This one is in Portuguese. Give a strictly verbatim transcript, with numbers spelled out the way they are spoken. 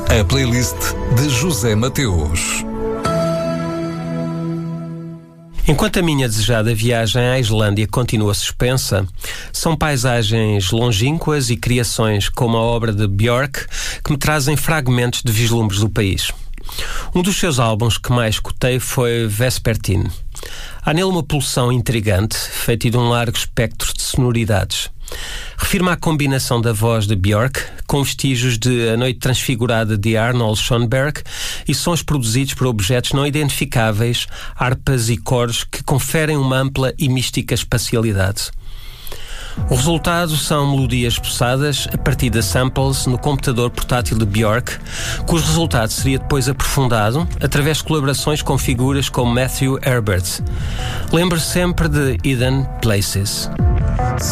A playlist de José Mateus. Enquanto a minha desejada viagem à Islândia continua suspensa, são paisagens longínquas e criações como a obra de Björk que me trazem fragmentos de vislumbres do país. Um dos seus álbuns que mais cotei foi Vespertine. Há nele uma pulsão intrigante, feita de um largo espectro de sonoridades. Refirma a combinação da voz de Björk com vestígios de A Noite Transfigurada de Arnold Schoenberg e sons produzidos por objetos não identificáveis, harpas e coros que conferem uma ampla e mística espacialidade. O resultado são melodias pulsadas a partir de samples no computador portátil de Björk, cujo resultado seria depois aprofundado através de colaborações com figuras como Matthew Herbert. Lembre-se sempre de Hidden Places.